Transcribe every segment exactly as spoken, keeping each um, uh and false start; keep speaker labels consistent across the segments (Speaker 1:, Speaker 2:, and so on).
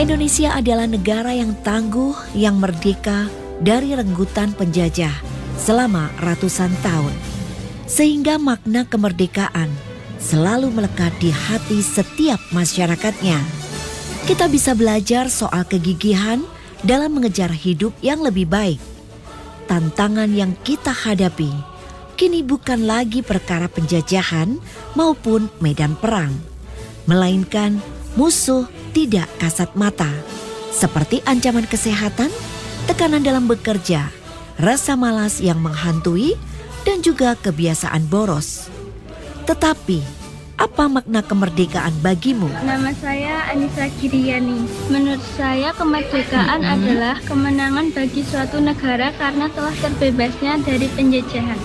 Speaker 1: Indonesia adalah negara yang tangguh, yang merdeka dari renggutan penjajah selama ratusan tahun. Sehingga makna kemerdekaan selalu melekat di hati setiap masyarakatnya. Kita bisa belajar soal kegigihan dalam mengejar hidup yang lebih baik. Tantangan yang kita hadapi kini bukan lagi perkara penjajahan maupun medan perang, melainkan musuh tidak kasat mata, seperti ancaman kesehatan, tekanan dalam bekerja, rasa malas yang menghantui, dan juga kebiasaan boros. Tetapi, apa makna kemerdekaan bagimu?
Speaker 2: Nama saya Anissa Giriani. Menurut saya kemerdekaan mm-hmm. adalah kemenangan bagi suatu negara karena telah terbebasnya dari penjajahan.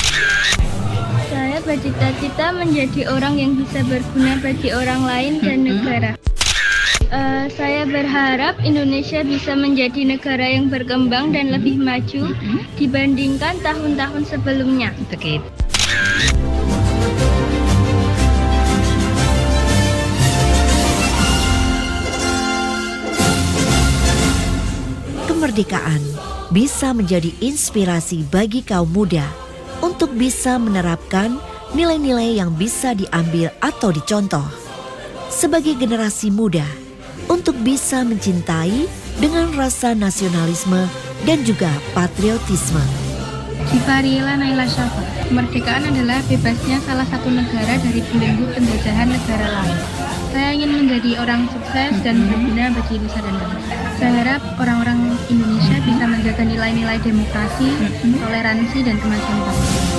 Speaker 2: Saya bercita-cita menjadi orang yang bisa berguna bagi orang lain dan negara. Uh, saya berharap Indonesia bisa menjadi negara yang berkembang dan lebih maju dibandingkan tahun-tahun sebelumnya.
Speaker 1: Oke. Kemerdekaan bisa menjadi inspirasi bagi kaum muda untuk bisa menerapkan nilai-nilai yang bisa diambil atau dicontoh. Sebagai generasi muda, untuk bisa mencintai dengan rasa nasionalisme dan juga patriotisme.
Speaker 3: Jifarila Naila Syafa. Kemerdekaan adalah bebasnya salah satu negara dari belenggu penjajahan negara lain. Saya ingin menjadi orang sukses dan berguna bagi nusa dan bangsa. Saya harap orang-orang Indonesia bisa menjaga nilai-nilai demokrasi, toleransi, dan kemajuan bangsa.